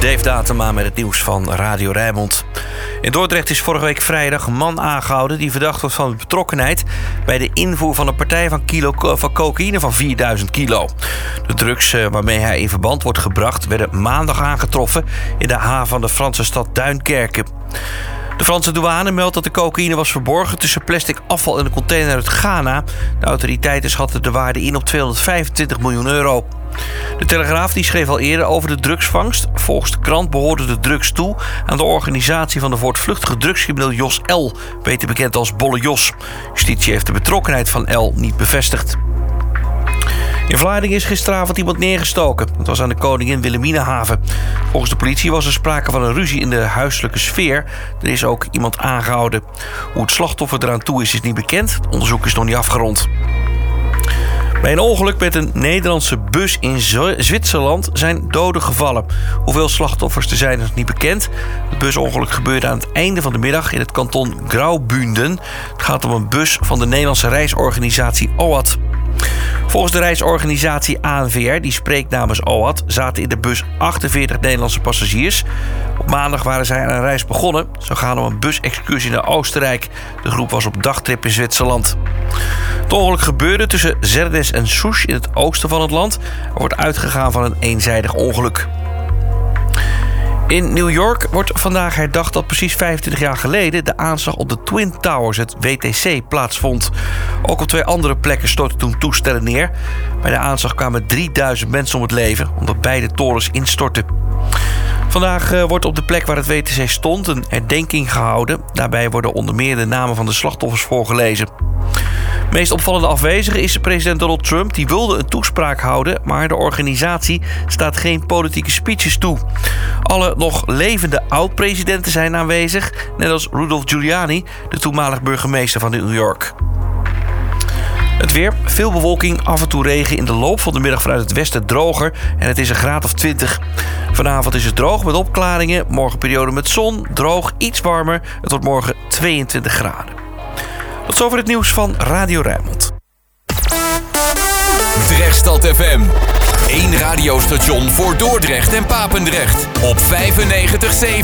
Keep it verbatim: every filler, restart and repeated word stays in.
Dave Datema met het nieuws van Radio Rijnmond. In Dordrecht is vorige week vrijdag een man aangehouden die verdacht wordt van betrokkenheid bij de invoer van een partij van, kilo, van cocaïne van vierduizend kilo. De drugs waarmee hij in verband wordt gebracht werden maandag aangetroffen in de haven van de Franse stad Duinkerke. De Franse douane meldt dat de cocaïne was verborgen tussen plastic afval en een container uit Ghana. De autoriteiten schatten de waarde in op tweehonderdvijfentwintig miljoen euro. De Telegraaf die schreef al eerder over de drugsvangst. Volgens de krant behoorde de drugs toe aan de organisatie van de voortvluchtige drugscrimineel Jos L., beter bekend als Bolle Jos. Justitie heeft de betrokkenheid van L. niet bevestigd. In Vlaardingen is gisteravond iemand neergestoken. Het was aan de Koningin Wilhelminahaven. Volgens de politie was er sprake van een ruzie in de huiselijke sfeer. Er is ook iemand aangehouden. Hoe het slachtoffer eraan toe is, is niet bekend. Het onderzoek is nog niet afgerond. Bij een ongeluk met een Nederlandse bus in Zwitserland zijn doden gevallen. Hoeveel slachtoffers er zijn is niet bekend. Het busongeluk gebeurde aan het einde van de middag in het kanton Graubünden. Het gaat om een bus van de Nederlandse reisorganisatie O A T. Volgens de reisorganisatie A N V R, die spreekt namens O A T, zaten in de bus achtenveertig Nederlandse passagiers. Op maandag waren zij aan een reis begonnen. Ze gaan om een busexcursie naar Oostenrijk. De groep was op dagtrip in Zwitserland. Het ongeluk gebeurde tussen Zerdes en Sousse in het oosten van het land. Er wordt uitgegaan van een eenzijdig ongeluk. In New York wordt vandaag herdacht dat precies vijfentwintig jaar geleden de aanslag op de Twin Towers, het W T C, plaatsvond. Ook op twee andere plekken stortten toen toestellen neer. Bij de aanslag kwamen drieduizend mensen om het leven, omdat beide torens instortten. Vandaag uh, wordt op de plek waar het W T C stond een herdenking gehouden. Daarbij worden onder meer de namen van de slachtoffers voorgelezen. De meest opvallende afwezige is president Donald Trump. Die wilde een toespraak houden, maar de organisatie staat geen politieke speeches toe. Alle nog levende oud-presidenten zijn aanwezig, net als Rudolph Giuliani, de toenmalig burgemeester van New York. Het weer, veel bewolking, af en toe regen, in de loop van de middag vanuit het westen droger en het is een graad of twintig. Vanavond is het droog met opklaringen, morgen periode met zon, droog, iets warmer. Het wordt morgen tweeëntwintig graden. Tot zover het nieuws van Radio Rijnmond. Drechtstad F M. Eén radiostation voor Dordrecht en Papendrecht. Op vijfennegentig komma zeven.